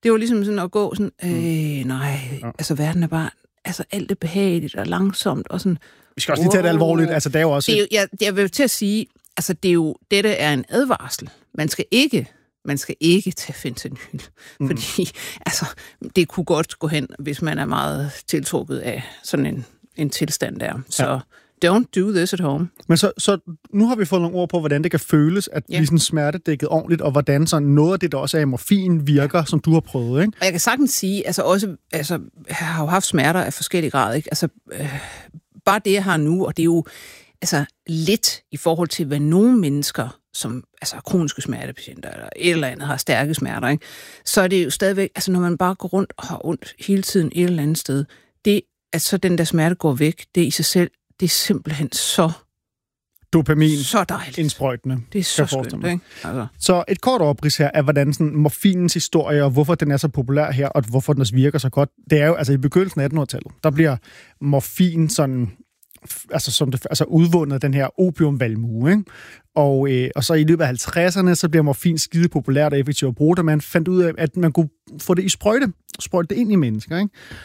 Det var ligesom sådan at gå sådan, altså verden er bare, altså alt er behageligt og langsomt og sådan. Vi skal også lige tage det alvorligt, altså det er jo også... Jeg vil til at sige, altså dette er en advarsel. Man skal ikke tage fentanyl, fordi altså, det kunne godt gå hen, hvis man er meget tiltrukket af sådan en tilstand der. Så don't do this at home. Men så nu har vi fået nogle ord på, hvordan det kan føles at blive sådan smertedækket ordentligt, og hvordan sådan noget af det, der også er i morfin, virker, som du har prøvet, ikke? Og jeg kan sagtens sige, altså jeg har jo haft smerter af forskellige grader, ikke? Altså, bare det, jeg har nu, og det er jo altså lidt i forhold til, hvad nogle mennesker, som altså kroniske smertepatienter eller et eller andet, har stærke smerter, ikke? Så er det jo stadigvæk, altså når man bare går rundt og har ondt hele tiden et eller andet sted, det, at så den der smerte går væk, det i sig selv, det er simpelthen så dopamin, så dejligt. Indsprøjtende. Det er så skønt, ikke? Altså. Så et kort oprids her af, hvordan sådan morfinens historie, og hvorfor den er så populær her, og hvorfor den også virker så godt. Det er jo, altså i begyndelsen af 1800-tallet, der bliver morfin sådan, altså udvundet den her opiumvalmue, ikke? Og så i løbet af 50'erne, så bliver morfin skide populært og effektivt at bruge, da man fandt ud af, at man kunne få det i sprøjte det ind i mennesker,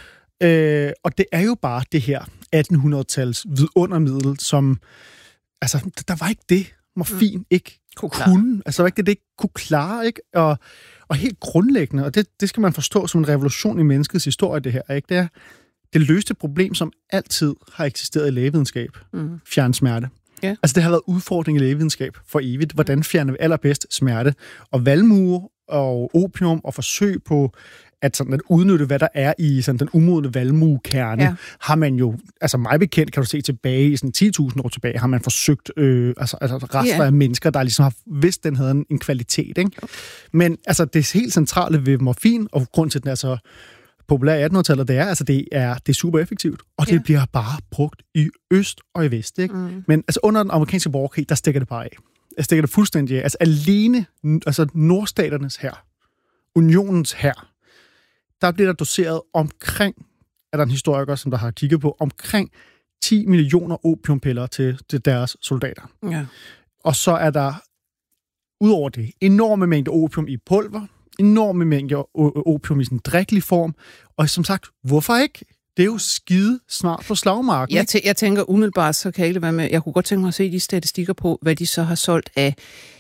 ikke? Og det er jo bare det her 1800-tals vidundermiddel, som... Altså, der var ikke det, morfin ikke kunne. Altså, der var ikke det ikke kunne klare, ikke? Og helt grundlæggende, og det skal man forstå som en revolution i menneskets historie, det her, ikke? Det er det løste problem, som altid har eksisteret i lægevidenskab. Fjerne smerte. Yeah. Altså, det har været udfordring i lægevidenskab for evigt. Hvordan fjerner vi allerbedst smerte? Og valmue og opium og forsøg på at udnytte, hvad der er i sådan den umodne valmuekerne, har man jo, altså mig bekendt, kan du se tilbage i sådan 10.000 år tilbage, har man forsøgt, altså rester af mennesker, der ligesom har vidst, den havde en kvalitet, ikke? Men altså det helt centrale ved morfin, og grund til, at den er så populær i 1800-tallet, det er, altså det er super effektivt, og det bliver bare brugt i øst og i vest, ikke? Men altså under den amerikanske borgerkrig, der stikker det bare af. Der stikker det fuldstændig af. Altså alene, altså nordstaternes hær, unionens hær, der bliver der doseret omkring, er der en historiker, som der har kigget på, omkring 10 millioner opiumpiller til deres soldater. Ja. Og så er der, udover det, enorme mængder opium i pulver, enorme mængder opium i sådan en drikkelig form, og som sagt, hvorfor ikke? Det er jo skide smart på slagmarken. Jeg tænker umiddelbart, så kan jeg ikke være med. Jeg kunne godt tænke mig at se de statistikker på, hvad de så har solgt af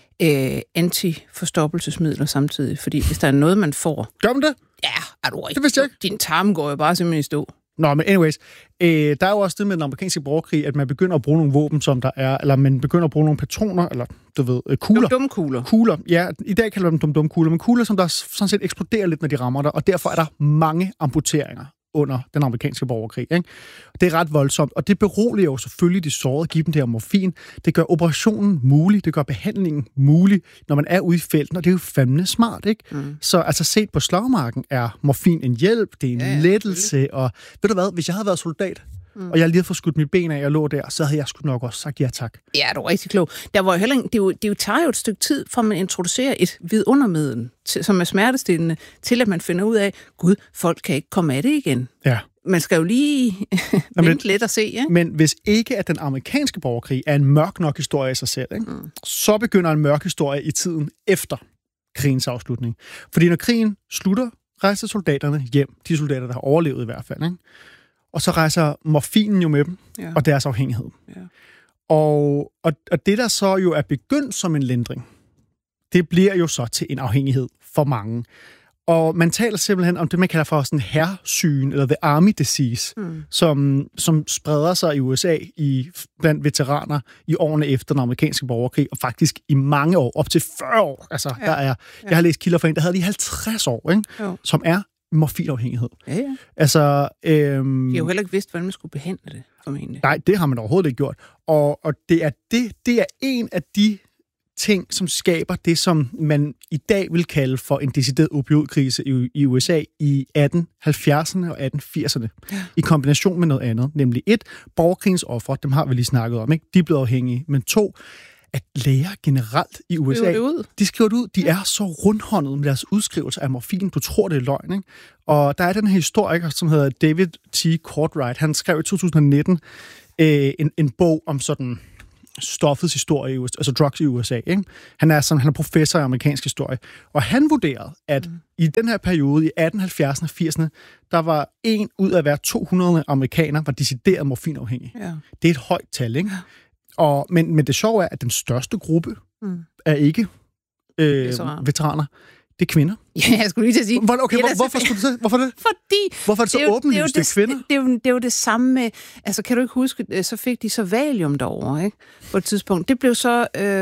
antiforstoppelsesmidler samtidig. Fordi hvis der er noget, man får... Gør man det? Ja, er du rigtig. Det vidste jeg ikke. Din tarm går jo bare simpelthen i stå. Nå, men anyways. Der er jo også det med den amerikanske borgerkrig, at man begynder at bruge nogle våben, som der er, eller man begynder at bruge nogle patroner, eller du ved, kugler. Dum-kugler. Kugler, ja. I dag kalder man dem dum-dum-kugler, men kugler, som der sådan set eksploderer lidt, når de rammer dig, og derfor er der mange amputeringer under den amerikanske borgerkrig, ikke? Det er ret voldsomt, og det beroliger jo selvfølgelig de sårede, give dem det her morfin. Det gør operationen mulig, det gør behandlingen mulig, når man er ude i felten, og det er jo fandme smart, ikke? Så altså set på slagmarken er morfin en hjælp, det er en lettelse, og ved du hvad, hvis jeg havde været soldat, og jeg lige havde fået skudt mit ben af, og lå der, så havde jeg sgu nok også sagt ja tak. Ja, du er rigtig klog. Der var jo heller det tager jo et stykke tid, fra man introducerer et vidundermiddel, som er smertestillende, til at man finder ud af, gud, folk kan ikke komme af det igen. Ja. Man skal jo lige vente lidt og se, ikke? Men hvis ikke, at den amerikanske borgerkrig er en mørk nok historie i sig selv, ikke? Så begynder en mørk historie i tiden efter krigens afslutning. Fordi når krigen slutter, rejser soldaterne hjem. De soldater, der har overlevet i hvert fald, ikke? Og så rejser morfinen jo med dem, og deres afhængighed. Ja. Og det, der så jo er begyndt som en lindring, det bliver jo så til en afhængighed for mange. Og man taler simpelthen om det, man kalder for sådan hærsygen, eller the army disease, som spreder sig i USA blandt veteraner i årene efter den amerikanske borgerkrig, og faktisk i mange år, op til 40 år. Altså, jeg har læst kilder for en, der havde lige 50 år, ikke? Som er morfinafhængighed. Ja. Altså, de har jo heller ikke vidst, hvordan man skulle behandle det, formentlig. Nej, det har man overhovedet ikke gjort. Og det er en af de ting, som skaber det, som man i dag vil kalde for en decideret opioidkrise i USA i 1870'erne og 1880'erne. Ja. I kombination med noget andet. Nemlig 1, borgerkrigens ofre, dem har vi lige snakket om, ikke? De er blevet afhængige. Men 2, at læger generelt i USA, de skriver det ud. De er så rundhåndede med deres udskrivelser af morfin. Du tror, det er løgn, ikke? Og der er den her historiker, som hedder David T. Courtright. Han skrev i 2019 en bog om sådan stoffets historie i USA, altså drugs i USA. Ikke? Han er professor i amerikansk historie. Og han vurderede, at i den her periode, i 1870'erne og 80'erne, der var 1 ud af hver 200 amerikanere, var decideret morfinafhængige. Ja. Det er et højt tal, ikke? Ja. Men det sjove er, at den største gruppe er ikke veteraner. Det er kvinder. Ja, jeg skulle lige til at sige... Hvorfor skulle du det? Hvorfor det? Hvorfor er det så åbenlyst, det er kvinder? Det er jo det samme med... Altså, kan du ikke huske, så fik de så valium derovre, ikke? På et tidspunkt. Det blev så,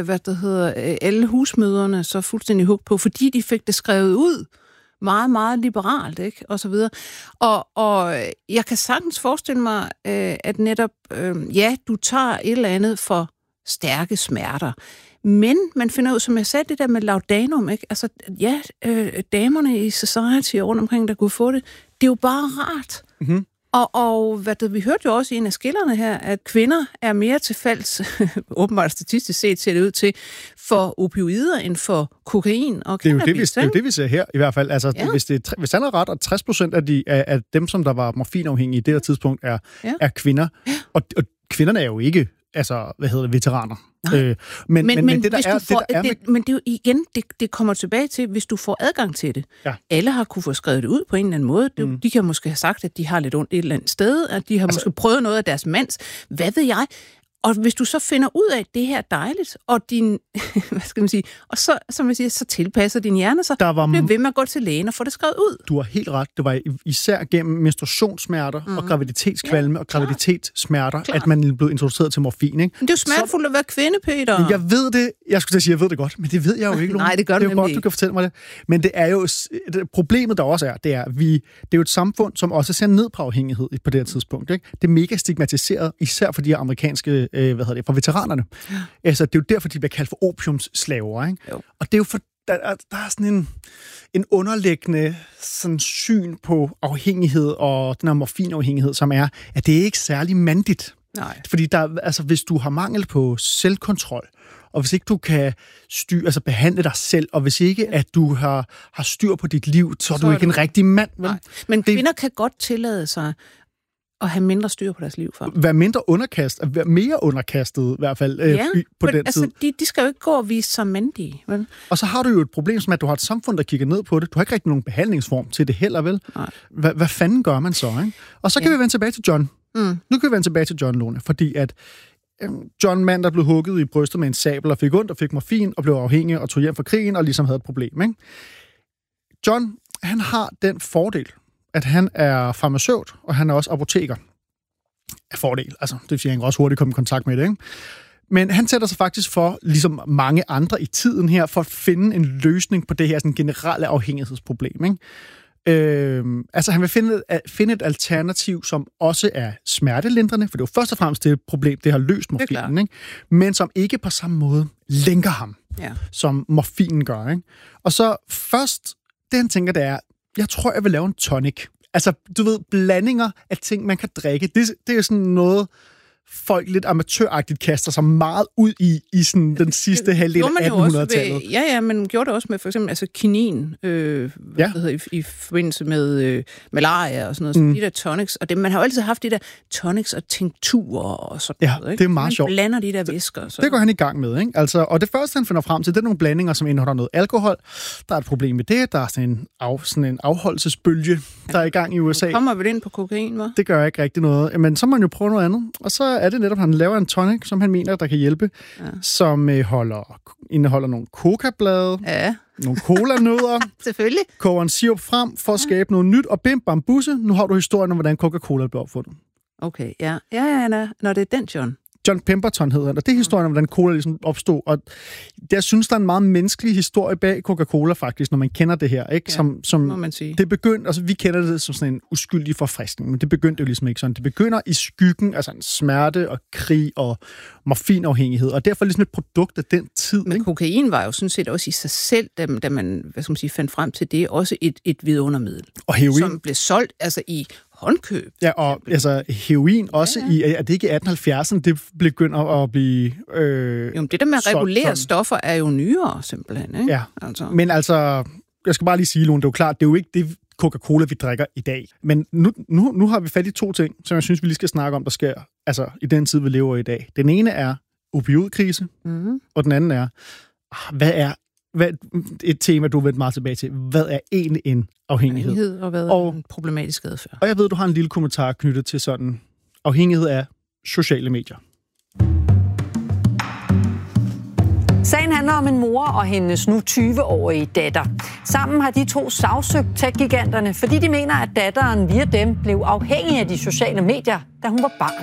alle husmøderne så fuldstændig hugt på, fordi de fik det skrevet ud meget, meget liberalt, ikke? Og så videre. Og jeg kan sagtens forestille mig, at netop, du tager et eller andet for stærke smerter. Men man finder ud, som jeg sagde, det der med laudanum, ikke? Altså, damerne i society rundt omkring, der kunne få det, det er jo bare rart. Mm-hmm. Og vi hørte jo også i en af skillerne her, at kvinder er mere til falds, åbenbart statistisk set ser det ud til, for opioider end for kokain og cannabis. Det er jo det, vi ser her i hvert fald. Altså, hvis han har ret, at 60% af dem, som der var morfinafhængige i det her tidspunkt, er kvinder. Og kvinderne er jo ikke veteraner. Men det er jo igen, det kommer tilbage til, hvis du får adgang til det. Ja. Alle har kunne få skrevet det ud på en eller anden måde. De kan måske have sagt, at de har lidt ondt et eller andet sted, at de har måske prøvet noget af deres mands. Hvad ved jeg? Og hvis du så finder ud af, at det her er dejligt, og din, hvad skal man sige, og så, som jeg siger, så tilpasser din hjerne sig, bliver ved med at gå til lægen og få det skrevet ud. Du har helt ret. Det var især gennem menstruationssmerter og graviditetskvalme og graviditetssmerter, at man blev introduceret til morfin. Ikke? Men det er jo smertefuldt at være kvinde, Peter. Jeg ved det. Jeg skulle sige, jeg ved det godt, men det ved jeg jo ikke. Nej, det gør det er jo godt, du kan fortælle mig det. Men det er jo problemet, der også er, det er jo et samfund, som også ser ned på afhængighed på det her tidspunkt. Ikke? Det er mega stigmatiseret, især for de her amerikanske for veteranerne. Ja. Altså, det er jo derfor, de bliver kaldt for opiumsslaver, ikke? Jo. Og det er jo for, der er sådan en underliggende sådan syn på afhængighed og den her morfinafhængighed, som er, at det er ikke særlig mandigt. Nej. Fordi hvis du har mangel på selvkontrol, og hvis ikke du kan behandle dig selv, og hvis ikke, at du har styr på dit liv, så er du ikke en rigtig mand. Nej. Men kvinder kan godt tillade sig og have mindre styr på deres liv, faktisk. Være mindre underkastet, være mere underkastet i hvert fald på den tid. De skal jo ikke gå og vise sig mandige, vel? Og så har du jo et problem som, at du har et samfund, der kigger ned på det. Du har ikke rigtig nogen behandlingsform til det heller, vel? Hvad fanden gør man så, ikke? Og så kan vi vende tilbage til John. Nu kan vi vende tilbage til John, Lone, fordi at John, mand, der blev hugget i brystet med en sabel og fik ondt og fik morfin og blev afhængig og tog hjem fra krigen og ligesom havde et problem, ikke? John, han har den fordel, at han er farmaceut, og han er også apoteker. Af fordel. Altså, det vil sige, at han kan også hurtigt komme i kontakt med det, ikke? Men han sætter sig faktisk for, ligesom mange andre i tiden her, for at finde en løsning på det her sådan generelle afhængighedsproblem, ikke? Han vil finde et alternativ, som også er smertelindrende, for det er jo først og fremmest det problem, det har løst morfinen, ikke? Men som ikke på samme måde lænker ham, som morfinen gør, ikke? Og så først, det han tænker, det er, jeg tror, jeg vil lave en tonic. Altså, du ved, blandinger af ting, man kan drikke. Det er jo sådan noget, folk lidt amatøragtigt kaster sig meget ud i sådan den sidste halvdel af 1800-tallet. Man gjorde det også med for eksempel kinin, i forbindelse med malaria og sådan noget. Så de der tonics, og man har jo altid haft de der tonics og tinkturer og sådan noget. Ikke? Det er meget sjovt. Man blander de der væsker. Det går han i gang med, ikke? Altså, og det første, han finder frem til, det er nogle blandinger, som indeholder noget alkohol. Der er et problem med det. Der er sådan en afholdelsesbølge, der er i gang i USA. Kommer vel ind på kokain, hva'? Det gør ikke rigtig noget. Men så må man jo prøve noget andet. Og så er det netop, han laver en tonic, som han mener, der kan hjælpe, som indeholder nogle coca-blade, nogle cola-nødder, selvfølgelig, koger en sirup frem for at skabe noget nyt, og bim, bambusse, nu har du historien om, hvordan Coca-Cola blev opfundet. Okay, når det er den John Pemberton hedder han, og det er historien om, hvordan cola ligesom opstod, og jeg synes, der er en meget menneskelig historie bag Coca-Cola faktisk, når man kender det her, ikke? Som må man sige. Det begyndte, altså vi kender det som sådan en uskyldig forfriskning, men det begyndte jo ligesom ikke sådan. Det begynder i skyggen, altså en smerte og krig og morfinafhængighed, og derfor ligesom et produkt af den tid. Men kokain var jo sådan set også i sig selv, da man, fandt frem til det, også et vidundermiddel. Og heroin. Som blev solgt i håndkøb. Ja, og heroin også i, er det ikke 1870'erne, det begynder at blive det der med at regulere stoffer er jo nyere, simpelthen, ikke? Ja, men altså, jeg skal bare lige sige, Lone, det er jo klart, det er jo ikke det Coca-Cola, vi drikker i dag. Men nu har vi fat i 2 ting, som jeg synes, vi lige skal snakke om, der sker i den tid, vi lever i dag. Den ene er opioidkrise, og den anden er, hvad et tema, du vendt meget tilbage til. Hvad er egentlig en afhængighed? Og hvad er en problematisk adfærd? Og jeg ved, du har en lille kommentar knyttet til sådan afhængighed af sociale medier. Sagen handler om en mor og hendes nu 20-årige datter. Sammen har de to sagsøgt tech-giganterne, fordi de mener, at datteren via dem blev afhængig af de sociale medier, da hun var barn.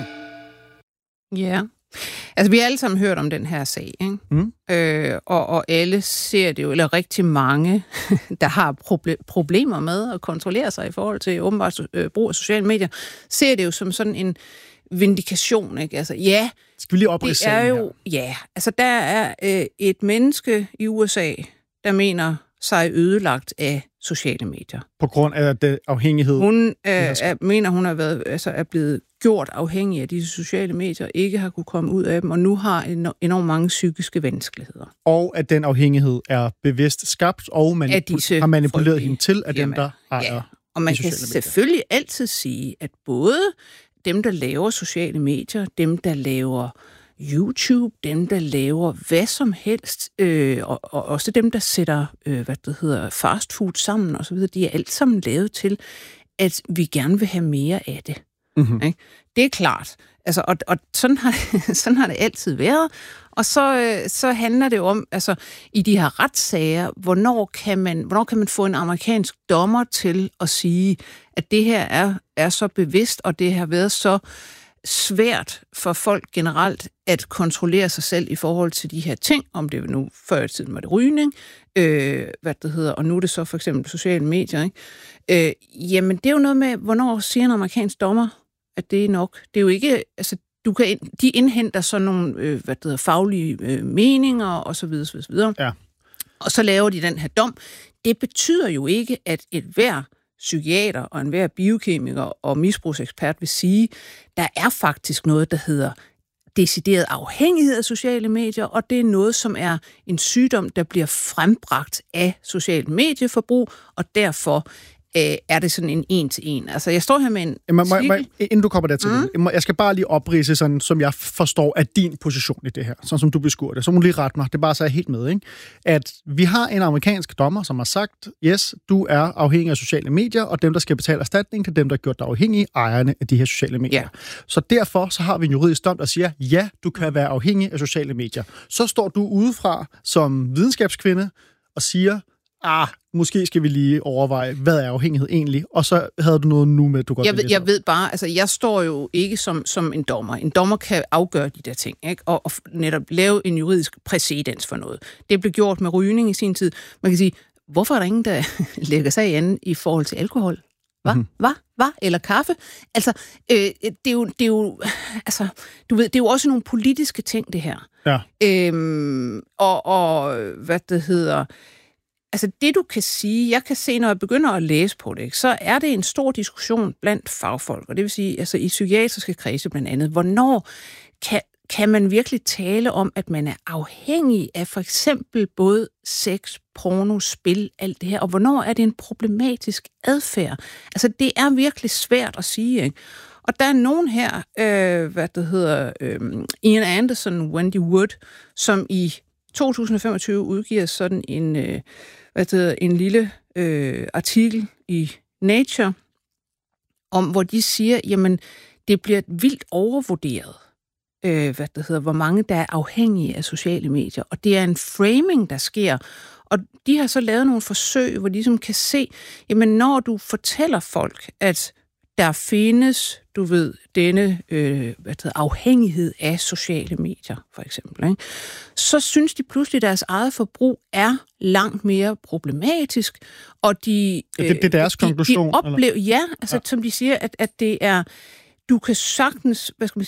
Ja, altså vi har alle sammen hørt om den her sag, ikke? Og alle ser det jo, eller rigtig mange, der har problemer med at kontrollere sig i forhold til åbenbart brug af sociale medier, ser det jo som sådan en vindikation, ikke? Altså ja, skal vi lige opridse sagen her? Ja, altså der er et menneske i USA, der mener sig ødelagt af sociale medier. På grund af den afhængighed? Hun mener, hun har været, er blevet gjort afhængig af disse sociale medier, ikke har kunne komme ud af dem, og nu har enormt mange psykiske vanskeligheder. Og at den afhængighed er bevidst skabt, og man har manipuleret hende til, at dem, der ejer og man kan selvfølgelig altid sige, at både dem, der laver sociale medier, dem, der laver YouTube, dem, der laver hvad som helst, og også dem, der sætter fast food sammen og så videre, de er alt sammen lavet til, at vi gerne vil have mere af det. Mm-hmm. Ikke? Det er klart. Altså, og sådan har det altid været. Og så handler det om, altså i de her retssager, hvornår kan man få en amerikansk dommer til at sige, at det her er så bevidst, og det har været så svært for folk generelt at kontrollere sig selv i forhold til de her ting, om det nu før i tiden var det rygning, og nu er det så for eksempel sociale medier, ikke? Jamen det er jo noget med, hvornår siger en amerikansk dommer, at det er nok. Det er jo ikke, altså de indhenter sådan nogle faglige meninger og så videre. Ja. Og så laver de den her dom. Det betyder jo ikke, at hver psykiater og enhver biokemiker og misbrugsekspert vil sige, der er faktisk noget, der hedder decideret afhængighed af sociale medier, og det er noget, som er en sygdom, der bliver frembragt af socialt medieforbrug, og derfor er det sådan en en-til-en. Altså, jeg står her med en artikel. Inden du kommer dertil, jeg skal bare lige opridse, sådan, som jeg forstår, af din position i det her, sådan som du beskuer det. Så må du lige rette mig, det er bare så jeg helt med, ikke? At vi har en amerikansk dommer, som har sagt, yes, du er afhængig af sociale medier, og dem, der skal betale erstatning til dem, der har gjort dig afhængige, ejerne af de her sociale medier. Ja. Så derfor så har vi en juridisk dom, der siger, ja, du kan være afhængig af sociale medier. Så står du udefra som videnskabskvinde og siger, måske skal vi lige overveje, hvad er afhængighed egentlig? Og så havde du noget nu med, at du godt jeg ved bare, altså jeg står jo ikke som en dommer. En dommer kan afgøre de der ting, ikke? Og netop lave en juridisk præcedens for noget. Det blev gjort med rygning i sin tid. Man kan sige, hvorfor er der ingen, der lægger sig an i forhold til alkohol? Hvad? Eller kaffe? Altså, det er jo, altså, du ved, det er jo også nogle politiske ting, det her. Ja. Altså det, du kan sige, jeg kan se, når jeg begynder at læse på det, ikke, så er det en stor diskussion blandt fagfolk, og det vil sige, altså i psykiatriske kredse blandt andet, hvornår kan man virkelig tale om, at man er afhængig af for eksempel både sex, porno, spil, alt det her, og hvornår er det en problematisk adfærd? Altså det er virkelig svært at sige, ikke? Og der er nogen her, Ian Anderson, Wendy Wood, som i 2025 udgiver sådan en lille artikel i Nature, hvor de siger, jamen, det bliver vildt overvurderet, hvor mange der er afhængige af sociale medier. Og det er en framing, der sker. Og de har så lavet nogle forsøg, hvor de ligesom kan se, jamen, når du fortæller folk, at der findes, du ved, denne afhængighed af sociale medier, for eksempel, ikke? Så synes de pludselig, at deres eget forbrug er langt mere problematisk, og det er deres konklusion? De oplever, som de siger, at det er, du kan sagtens,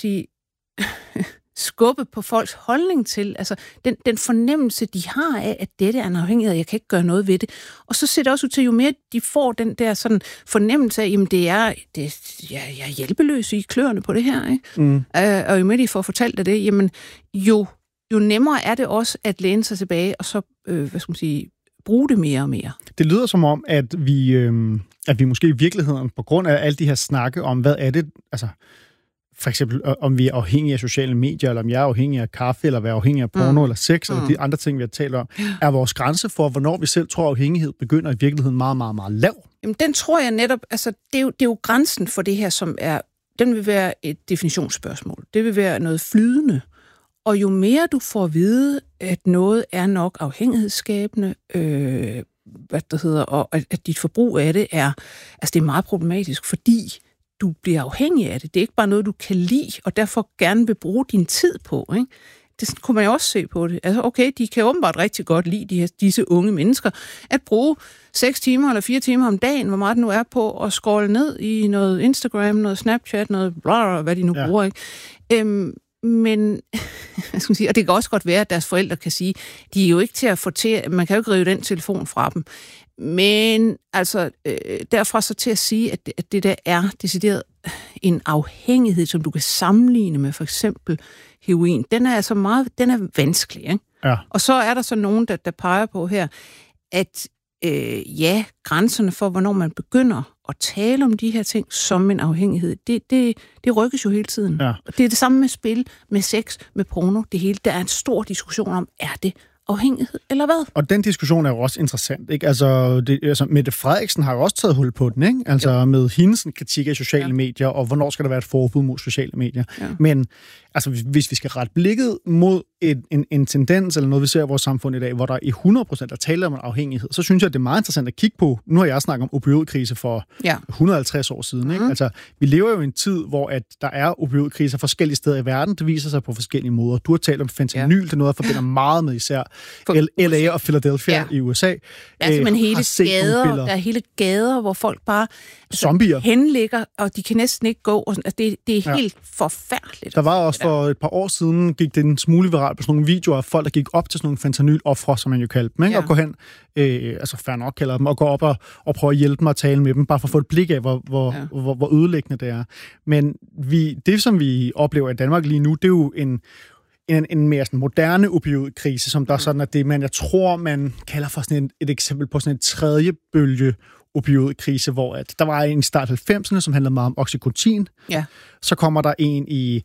skubbe på folks holdning til, altså den fornemmelse, de har af, at dette er en afhængighed, jeg kan ikke gøre noget ved det. Og så ser det også ud til, jo mere de får den der sådan fornemmelse af, jamen jeg er hjælpeløs i kløerne på det her, ikke? Mm. Og jo mere de får fortalt af det, jamen jo nemmere er det også at læne sig tilbage, og så, bruge det mere og mere. Det lyder som om, at vi måske i virkeligheden, på grund af alle de her snakke om, hvad er det, altså for eksempel, om vi er afhængige af sociale medier, eller om jeg er afhængig af kaffe, eller er afhængig af porno, eller sex, eller de andre ting, vi har talt om, er vores grænse for, hvornår vi selv tror, at afhængighed begynder i virkeligheden meget, meget, meget lav. Jamen, den tror jeg netop, altså, det er jo grænsen for det her, som er, den vil være et definitionsspørgsmål. Det vil være noget flydende. Og jo mere du får at vide, at noget er nok afhængighedsskabende, og at dit forbrug af det er, altså det er meget problematisk, fordi du bliver afhængig af det. Det er ikke bare noget, du kan lide, og derfor gerne vil bruge din tid på, ikke? Det kunne man jo også se på det. Altså okay, de kan åbenbart rigtig godt lide disse unge mennesker, at bruge 6 timer eller 4 timer om dagen, hvor meget det nu er på, at scrolle ned i noget Instagram, noget Snapchat, noget bla, hvad de nu bruger, ikke? Men, jeg skal sige, og det kan også godt være, at deres forældre kan sige, de er jo ikke til at få til, man kan jo ikke rive den telefon fra dem. Men altså, derfra så til at sige, at det der er decideret en afhængighed, som du kan sammenligne med for eksempel heroin, den er altså den er vanskelig, ikke? Ja. Og så er der så nogen, der peger på her, at grænserne for, hvornår man begynder at tale om de her ting som en afhængighed, det rykkes jo hele tiden. Ja. Og det er det samme med spil, med sex, med porno, det hele. Der er en stor diskussion om, er det afhængighed, eller hvad? Og den diskussion er jo også interessant, ikke? Altså Mette Frederiksen har jo også taget hul på den, ikke? Altså med hendes kritik af sociale medier, og hvornår skal der være et forbud mod sociale medier. Ja. Men altså, hvis vi skal rette blikket mod en tendens, eller noget, vi ser i vores samfund i dag, hvor der i 100% er tale om en afhængighed, så synes jeg, at det er meget interessant at kigge på. Nu har jeg snakket om opioidkrise for 150 år siden, ikke? Altså, vi lever jo i en tid, hvor at der er opioidkriser forskellige steder i verden. Det viser sig på forskellige måder. Du har talt om fentanyl, det er noget, jeg forbinder meget med især LA og Philadelphia i USA. Altså, men hele gader, der er hele gader, hvor folk bare zombier henligger, og de kan næsten ikke gå. Og det er helt forfærdeligt. Der var også for et par år siden, gik det en smule viralt på sådan nogle videoer af folk, der gik op til sådan nogle fentanyl-ofre, som man jo kaldte dem, ikke? Og gå hen, fair nok kalder dem, og gå op og prøve at hjælpe dem og tale med dem, bare for at få et blik af, hvor ødelæggende det er. Men det, som vi oplever i Danmark lige nu, det er jo en mere sådan moderne opioidkrise, som der er sådan, at det, jeg tror, man kalder for sådan et eksempel på sådan en tredje bølge opioidkrise, hvor at der var en i start 90'erne, som handlede meget om oxycontin. Ja. Så kommer der en i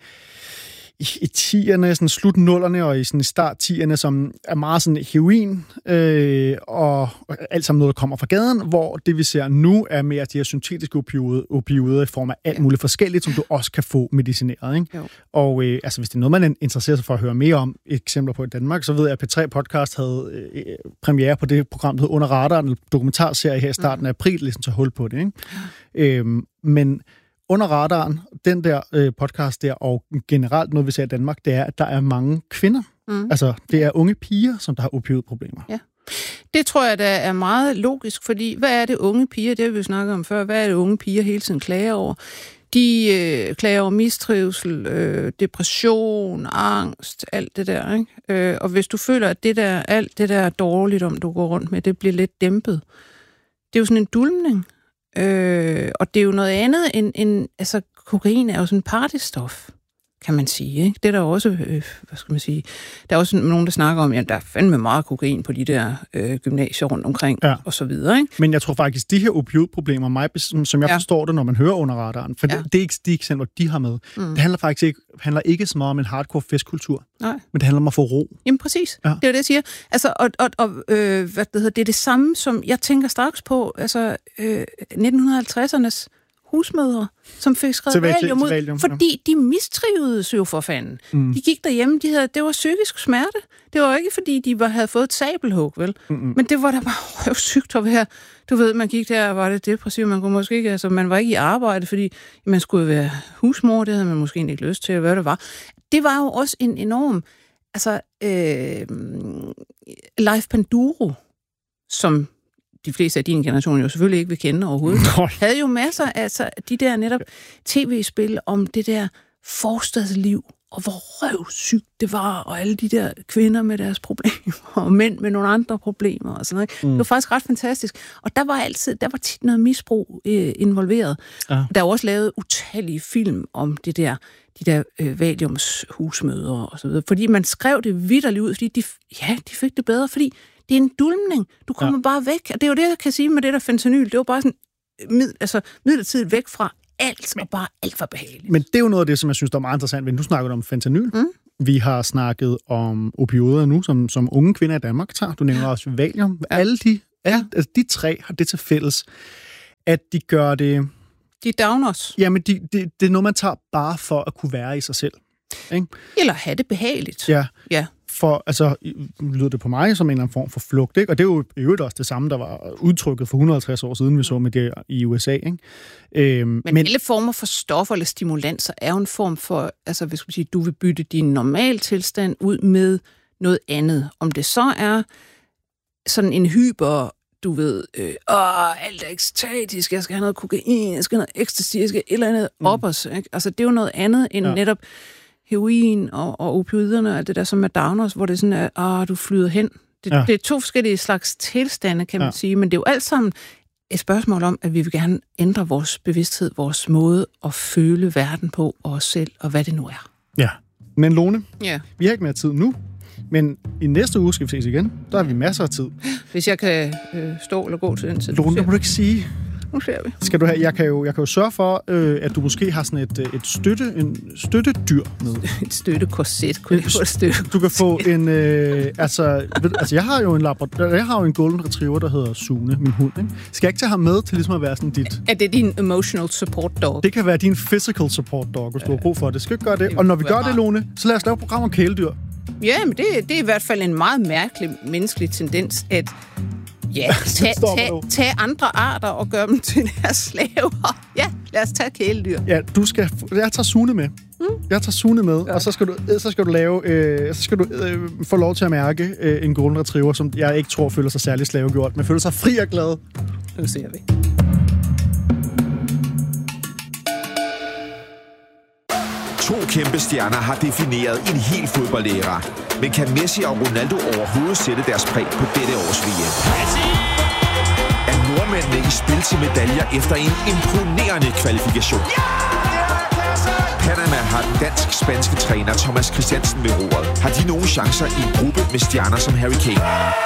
10'erne, sådan slut 0'erne og i sådan start 10'erne, som er meget sådan heroin, og alt sammen noget, der kommer fra gaden, hvor det, vi ser nu, er mere de her syntetiske opioider i form af alt muligt forskelligt, som du også kan få medicineret, ikke? Og hvis det er noget, man interesserer sig for at høre mere om, eksempler på i Danmark, så ved jeg, at P3 Podcast havde premiere på det program, der hedder Under Radaren, en dokumentarserie her i starten af april, ligesom tager hul på det, ikke? Men Under Radaren, den der podcast der, og generelt noget, vi ser i Danmark, det er, at der er mange kvinder. Altså, det er unge piger, som der har opioidproblemer. Ja. Det tror jeg, der er meget logisk, fordi hvad er det unge piger, det har vi jo snakket om før, hvad er det unge piger hele tiden klager over? De klager over mistrivsel, depression, angst, alt det der, ikke? Og hvis du føler, at alt det der dårligt, om du går rundt med, det bliver lidt dæmpet. Det er jo sådan en dulmning. Og det er jo noget andet end altså kokain er jo sådan en partystof, kan man sige, ikke? Det er der også, hvad skal man sige, der er også nogen, der snakker om, at der er fandme meget kokain på de der gymnasier rundt omkring, og så videre, ikke? Men jeg tror faktisk, de her opioidproblemer, som jeg forstår det, når man hører Under Radaren, for det er ikke de eksempler, de har med. Det handler faktisk ikke så meget om en hardcore festkultur, men det handler om at få ro. Jamen præcis, det er jo det, jeg siger. Altså, det er det samme, som jeg tænker straks på, altså 1950'ernes husmødre, som fik skrevet valium ud, fordi de mistrivedes jo for fanden. De gik derhjemme, det var psykisk smerte. Det var ikke, fordi de havde fået et sabelhug, vel? Men det var da bare røvsygt at være. Du ved, man gik der og var det depressiv. Man kunne måske ikke, altså man var ikke i arbejde, fordi man skulle være husmor, det havde man måske ikke lyst til, hvad det var. Det var jo også en enorm, altså Leif Panduro, som de fleste af din generation jo selvfølgelig ikke vil kende overhovedet, havde jo masser af altså, de der netop tv-spil om det der forstadsliv, og hvor røvsygt det var, og alle de der kvinder med deres problemer, og mænd med nogle andre problemer, og sådan noget. Det var faktisk ret fantastisk. Og der var tit noget misbrug involveret. Ja. Der er også lavet utallige film om de der valiums husmødre, og så videre. Fordi man skrev det vitterligt ud, fordi de fik det bedre, fordi det er en dulmning. Du kommer bare væk. Og det er jo det, jeg kan sige med det der fentanyl. Det var bare sådan midlertidigt væk fra alt, og bare alt for behageligt. Men det er jo noget af det, som jeg synes, der er meget interessant. Nu snakker du om fentanyl. Vi har snakket om opioider nu, som unge kvinder i Danmark tager. Du nævner også Valium. Ja. Alle de tre har det til fælles, at de gør det... De downer os. Jamen, det er noget, man tager bare for at kunne være i sig selv. Ikke? Eller have det behageligt. Ja. For, altså, lyder det på mig som en eller anden form for flugt, ikke? Og det er jo i øvrigt også det samme, der var udtrykket for 150 år siden, vi så med det i USA, ikke? Men alle former for stoffer eller stimulanser er jo en form for, altså hvis man siger, du vil bytte din normal tilstand ud med noget andet. Om det så er sådan en hyper, du ved, alt er ekstatisk, jeg skal have noget kokain, jeg skal have noget ecstasy, jeg skal et eller andet op os, ikke? Altså det er jo noget andet end netop heroin og opioiderne og det der, som er downers, hvor det sådan er, du flyder hen. Det er to forskellige slags tilstande, kan man sige, men det er jo alt sammen et spørgsmål om, at vi vil gerne ændre vores bevidsthed, vores måde at føle verden på, og os selv, og hvad det nu er. Ja, men Lone, vi har ikke mere tid nu, men i næste uge skal vi ses igen. Der har vi masser af tid. Hvis jeg kan stå eller gå til den tid. Lone, det må du ikke sige. Nu ser vi. Skal du have, jeg kan jo sørge for, at du måske har sådan et støttedyr med. Et støttekorset, kunne jeg få et støtte. Du kan få en, jeg har jo en golden retriever, der hedder Sune, min hund, ikke? Skal jeg ikke tage ham med til ligesom at være sådan dit... Er det din emotional support dog? Det kan være din physical support dog, hvis du har brug for det. Skal ikke gøre det? Og når vi gør det, Lone, så lad os lave et program om kæledyr. Ja, men det er i hvert fald en meget mærkelig menneskelig tendens, at tag andre arter og gør dem til deres slaver. Ja, lad os tage kæledyr. Ja, jeg tager Sune med. Jeg tager Sune med, og så skal du lave, få lov til at mærke en golden retriever, som jeg ikke tror føler sig særlig slavegjort, men føler sig fri og glad. Nu ser vi. To kæmpe stjerner har defineret en hel fodboldæra. Men kan Messi og Ronaldo overhovedet sætte deres præg på dette års VM? Er nordmændene i spil til medaljer efter en imponerende kvalifikation? Panama har den dansk-spanske træner Thomas Christiansen ved roret. Har de nogen chancer i en gruppe med stjerner som Harry Kane?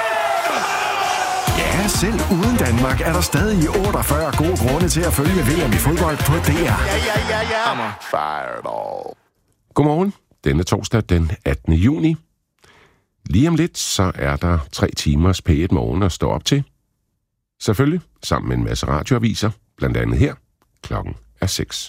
Ja, selv uden Danmark er der stadig 48 gode grunde til at følge VM i fodbold på DR. Ja. Fireball. Godmorgen. Denne torsdag den 18. juni. Lige om lidt, så er der 3 timers P1 morgen at stå op til. Selvfølgelig sammen med en masse radioaviser, blandt andet her. Klokken er 6.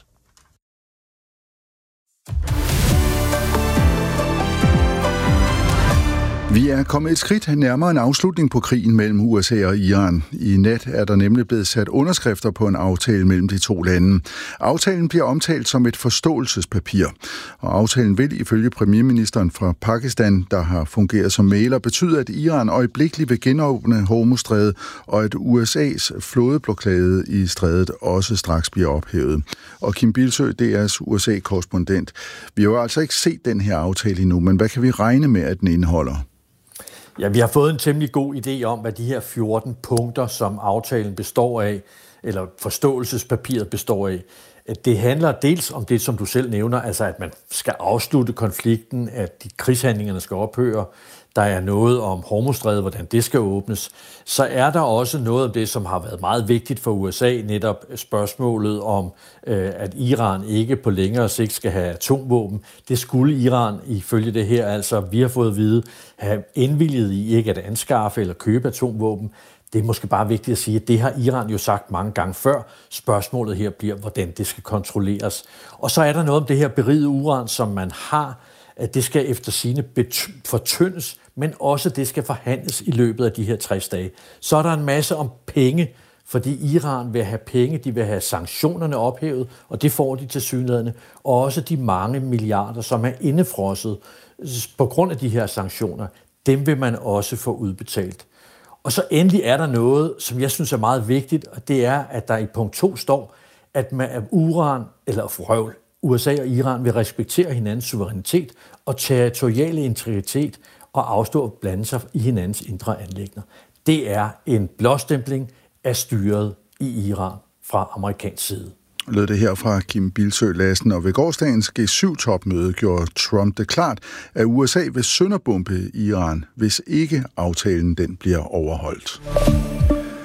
Vi er kommet et skridt nærmere en afslutning på krigen mellem USA og Iran. I nat er der nemlig blevet sat underskrifter på en aftale mellem de to lande. Aftalen bliver omtalt som et forståelsespapir, og aftalen vil ifølge premierministeren fra Pakistan, der har fungeret som mægler, betyde, at Iran øjeblikkeligt vil genåbne Hormuzstrædet, og at USA's flådeblokade i strædet også straks bliver ophævet. Og Kim Bildsøe, DR's USA-korrespondent. Vi har jo altså ikke set den her aftale endnu, men hvad kan vi regne med, at den indeholder? Ja, vi har fået en temmelig god idé om, hvad de her 14 punkter, som aftalen består af, eller forståelsespapiret består af. Det handler dels om det, som du selv nævner, altså at man skal afslutte konflikten, at de krigshandlingerne skal ophøre. Der er noget om Hormuzstrædet, hvordan det skal åbnes. Så er der også noget om det, som har været meget vigtigt for USA, netop spørgsmålet om, at Iran ikke på længere sigt skal have atomvåben. Det skulle Iran ifølge det her, altså vi har fået at vide, have indvilliget i ikke at anskaffe eller købe atomvåben. Det er måske bare vigtigt at sige, at det har Iran jo sagt mange gange før. Spørgsmålet her bliver, hvordan det skal kontrolleres. Og så er der noget om det her berigede uran, som man har, at det skal efter sigende fortyndes, men også det skal forhandles i løbet af de her 60 dage. Så er der en masse om penge, fordi Iran vil have penge, de vil have sanktionerne ophævet, og det får de tilsyneladende, og også de mange milliarder, som er indefrosset på grund af de her sanktioner, dem vil man også få udbetalt. Og så endelig er der noget, som jeg synes er meget vigtigt, og det er, at der i punkt 2 står, at USA og Iran vil respektere hinandens suverænitet og territoriale integritet og afstå at blande sig i hinandens indre anliggender. Det er en blåstempling af styret i Iran fra amerikansk side. Lød det her fra Kim Bildsøe Lassen, og ved gårsdagens G7-topmøde gjorde Trump det klart, at USA vil sønderbombe Iran, hvis ikke aftalen den bliver overholdt.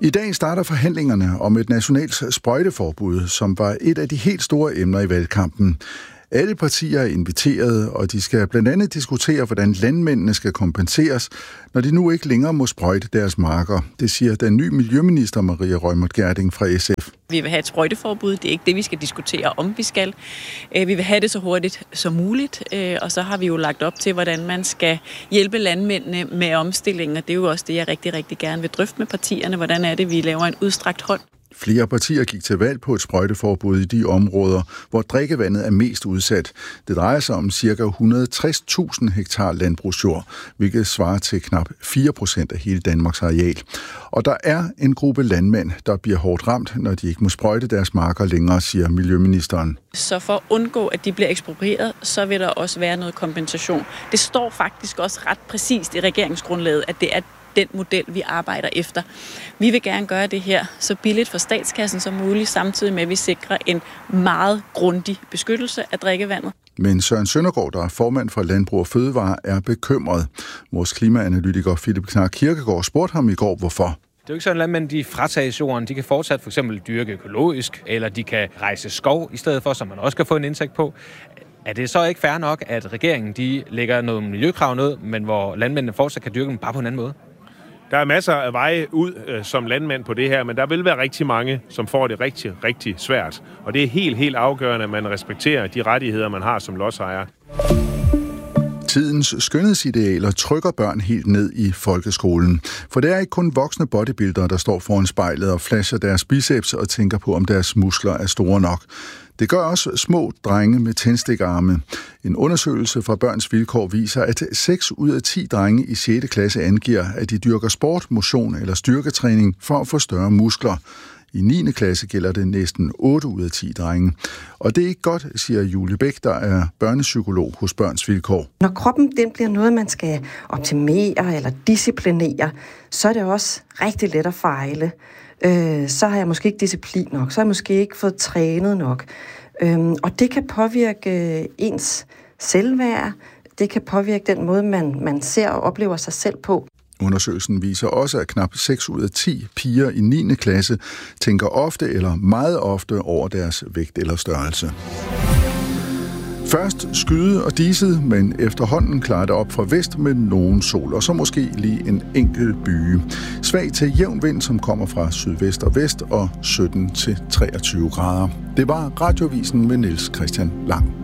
I dag starter forhandlingerne om et nationalt sprøjteforbud, som var et af de helt store emner i valgkampen. Alle partier er inviteret, og de skal blandt andet diskutere, hvordan landmændene skal kompenseres, når de nu ikke længere må sprøjte deres marker. Det siger den nye miljøminister Maria Reumert Gjerding fra SF. Vi vil have et sprøjteforbud. Det er ikke det, vi skal diskutere, om vi skal. Vi vil have det så hurtigt som muligt, og så har vi jo lagt op til, hvordan man skal hjælpe landmændene med omstillingen, og det er jo også det, jeg rigtig, rigtig gerne vil drøfte med partierne. Hvordan er det, vi laver en udstrakt hånd? Flere partier gik til valg på et sprøjteforbud i de områder, hvor drikkevandet er mest udsat. Det drejer sig om ca. 160.000 hektar landbrugsjord, hvilket svarer til knap 4% af hele Danmarks areal. Og der er en gruppe landmænd, der bliver hårdt ramt, når de ikke må sprøjte deres marker længere, siger miljøministeren. Så for at undgå, at de bliver eksproprieret, så vil der også være noget kompensation. Det står faktisk også ret præcist i regeringsgrundlaget, at det er den model, vi arbejder efter. Vi vil gerne gøre det her så billigt for statskassen som muligt, samtidig med, at vi sikrer en meget grundig beskyttelse af drikkevandet. Men Søren Søndergaard, der er formand for Landbrug og Fødevare, er bekymret. Vores klimaanalytiker Philip Knark Kirkegaard spurgte ham i går, hvorfor. Det er jo ikke sådan, at landmænd de fratages jorden. De kan fortsat for eksempel dyrke økologisk, eller de kan rejse skov i stedet for, så man også kan få en indtægt på. Er det så ikke fair nok, at regeringen de lægger noget miljøkrav ned, men hvor landmændene fortsat kan dyrke dem bare på en anden måde? Der er masser af veje ud som landmænd på det her, men der vil være rigtig mange, som får det rigtig, rigtig svært. Og det er helt afgørende, at man respekterer de rettigheder, man har som lodsejer. Tidens skønhedsidealer trykker børn helt ned i folkeskolen. For det er ikke kun voksne bodybuildere, der står foran spejlet og flasher deres biceps og tænker på, om deres muskler er store nok. Det gør også små drenge med tændstikarme. En undersøgelse fra Børns Vilkår viser, at 6 ud af 10 drenge i 6. klasse angiver, at de dyrker sport, motion eller styrketræning for at få større muskler. I 9. klasse gælder det næsten 8 ud af 10 drenge. Og det er ikke godt, siger Julie Bæk, der er børnepsykolog hos Børns Vilkår. Når kroppen den bliver noget, man skal optimere eller disciplinere, så er det også rigtig let at fejle. Så har jeg måske ikke disciplin nok, så har jeg måske ikke fået trænet nok. Og det kan påvirke ens selvværd, det kan påvirke den måde, man ser og oplever sig selv på. Undersøgelsen viser også, at knap 6 ud af 10 piger i 9. klasse tænker ofte eller meget ofte over deres vægt eller størrelse. Først skyde og diset, men efterhånden klarer det op fra vest med nogen sol, og så måske lige en enkelt byge. Svag til jævn vind, som kommer fra sydvest og vest, og 17-23 grader. Det var Radioavisen med Niels Christian Lang.